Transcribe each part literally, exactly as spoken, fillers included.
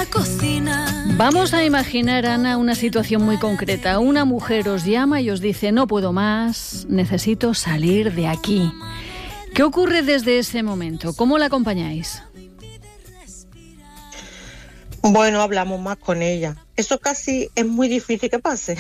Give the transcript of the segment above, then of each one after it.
cocina. Vamos a imaginar, Ana, una situación muy concreta. Una mujer os llama y os dice: no puedo más, necesito salir de aquí. ¿Qué ocurre desde ese momento? ¿Cómo la acompañáis? Bueno, hablamos más con ella. Eso casi es muy difícil que pase.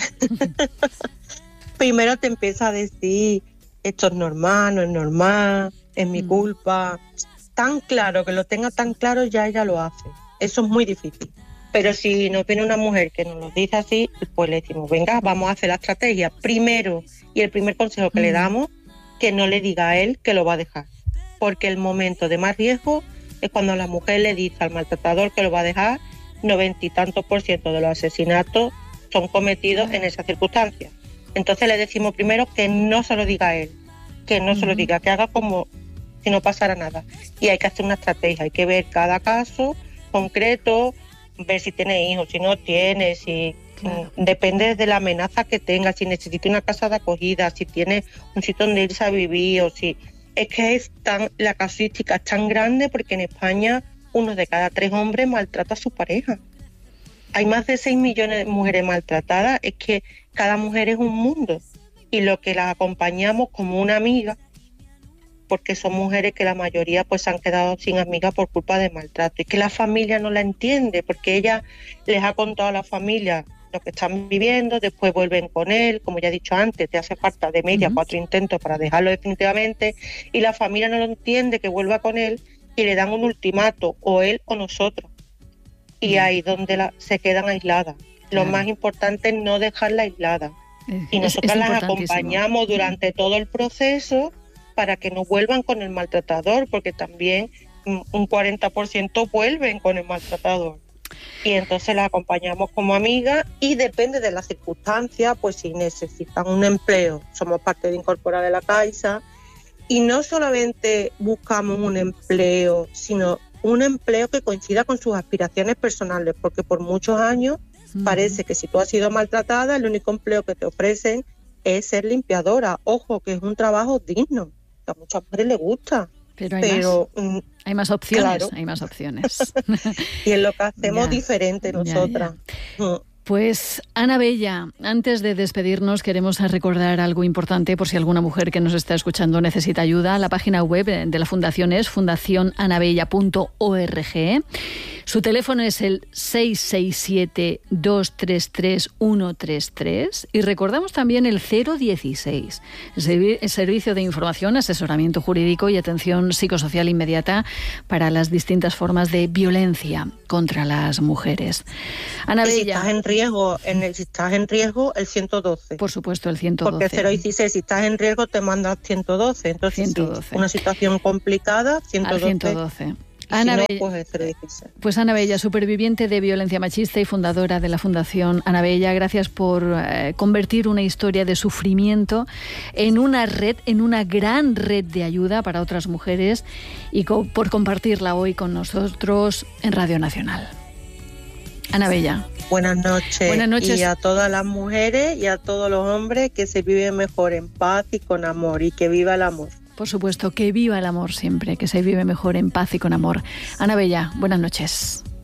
Primero te empieza a decir: esto es normal, no es normal, es mi culpa. Tan claro, que lo tenga tan claro, ya ella lo hace. Eso es muy difícil. Pero si nos viene una mujer que nos lo dice así, pues le decimos: venga, vamos a hacer la estrategia. Primero, y el primer consejo que mm. le damos, que no le diga a él que lo va a dejar. Porque el momento de más riesgo es cuando la mujer le dice al maltratador que lo va a dejar. Noventa y tantos por ciento de los asesinatos son cometidos en esas circunstancias. Entonces le decimos primero que no se lo diga a él, que no uh-huh. se lo diga, que haga como si no pasara nada. Y hay que hacer una estrategia, hay que ver cada caso concreto, ver si tiene hijos, si no tiene, si claro. depende de la amenaza que tenga, si necesita una casa de acogida, si tiene un sitio donde irse a vivir, o si es que es tan, la casuística es tan grande, porque en España uno de cada tres hombres maltrata a su pareja. Hay más de seis millones de mujeres maltratadas, es que cada mujer es un mundo. Y lo que las acompañamos como una amiga, porque son mujeres que la mayoría pues se han quedado sin amigas por culpa de maltrato. Y que la familia no la entiende, porque ella les ha contado a la familia lo que están viviendo, después vuelven con él, como ya he dicho antes, te hace falta de media uh-huh. cuatro intentos para dejarlo definitivamente, y la familia no lo entiende, que vuelva con él, y le dan un ultimato, o él o nosotros. Y ahí donde la, se quedan aisladas. Lo claro. más importante es no dejarla aislada. Es, y nosotros las acompañamos durante todo el proceso para que no vuelvan con el maltratador, porque también un cuarenta por ciento vuelven con el maltratador. Y entonces las acompañamos como amigas, y depende de las circunstancias, pues si necesitan un empleo, somos parte de Incorpora de la Caixa. Y no solamente buscamos un empleo, sino un empleo que coincida con sus aspiraciones personales, porque por muchos años uh-huh. parece que si tú has sido maltratada, el único empleo que te ofrecen es ser limpiadora. Ojo, que es un trabajo digno, que a muchas mujeres les gusta. Pero hay, pero, más, mm, hay más opciones, claro. hay más opciones. Y es lo que hacemos ya, diferente nosotras. Ya, ya. Pues, Ana Bella, antes de despedirnos queremos recordar algo importante por si alguna mujer que nos está escuchando necesita ayuda. La página web de la Fundación es fundación ana bella punto org. Su teléfono es el seis seis siete, dos tres tres, uno tres tres y recordamos también el cero dieciséis, el servicio de información, asesoramiento jurídico y atención psicosocial inmediata para las distintas formas de violencia contra las mujeres. Ana Bella. Si estás en riesgo, en el, si estás en riesgo, el ciento doce. Por supuesto, el ciento doce. Porque cero dieciséis, si estás en riesgo, te mandas ciento doce. Entonces, ciento doce. Sí, una situación complicada, ciento doce. Al ciento doce. Ana si no, Bella, pues, el cero dieciséis. Pues Ana Bella, superviviente de violencia machista y fundadora de la Fundación Ana Bella, gracias por eh, convertir una historia de sufrimiento en una red, en una gran red de ayuda para otras mujeres y co- por compartirla hoy con nosotros en Radio Nacional. Ana Bella. Buenas noches. Buenas noches. Y a todas las mujeres y a todos los hombres, que se vive mejor en paz y con amor, y que viva el amor. Por supuesto, que viva el amor siempre, que se vive mejor en paz y con amor. Ana Bella, buenas noches.